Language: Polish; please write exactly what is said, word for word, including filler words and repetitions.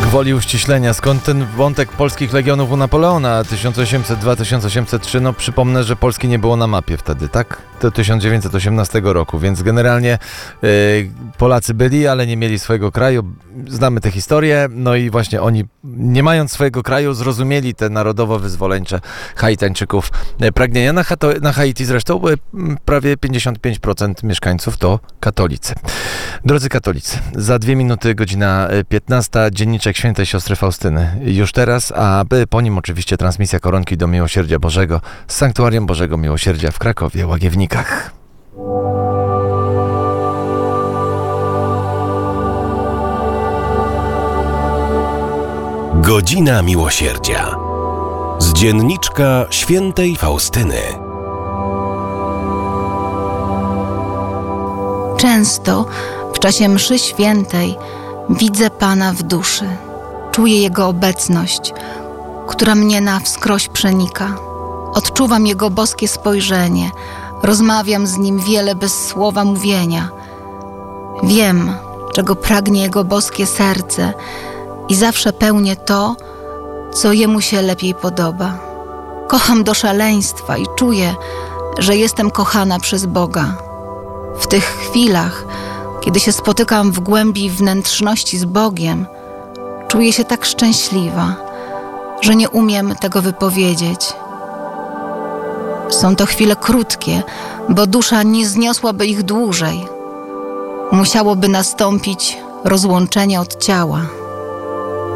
Gwoli uściślenia, skąd ten wątek polskich legionów u Napoleona tysiąc osiemset dwa do tysiąc osiemset trzy? No przypomnę, że Polski nie było na mapie wtedy, tak? Do tysiąc dziewięćset osiemnastego roku, więc generalnie yy, Polacy byli, ale nie mieli swojego kraju. Znamy tę historię, no i właśnie oni, nie mając swojego kraju, zrozumieli te narodowo-wyzwoleńcze Haitańczyków pragnienia. Na, Hato, na Haiti zresztą prawie pięćdziesiąt pięć procent mieszkańców to katolicy. Drodzy katolicy, za dwie minuty godzina piętnasta, dzienniczek Świętej Siostry Faustyny. Już teraz, a po nim oczywiście transmisja Koronki do Miłosierdzia Bożego z Sanktuarium Bożego Miłosierdzia w Krakowie, Łagiewnikach. Godzina Miłosierdzia z dzienniczka Świętej Faustyny. Często w czasie mszy świętej widzę Pana w duszy. Czuję Jego obecność, która mnie na wskroś przenika. Odczuwam Jego boskie spojrzenie. Rozmawiam z Nim wiele bez słowa mówienia. Wiem, czego pragnie Jego boskie serce i zawsze pełnię to, co Jemu się lepiej podoba. Kocham do szaleństwa i czuję, że jestem kochana przez Boga. W tych chwilach, kiedy się spotykam w głębi wnętrzności z Bogiem, czuję się tak szczęśliwa, że nie umiem tego wypowiedzieć. Są to chwile krótkie, bo dusza nie zniosłaby ich dłużej. Musiałoby nastąpić rozłączenie od ciała.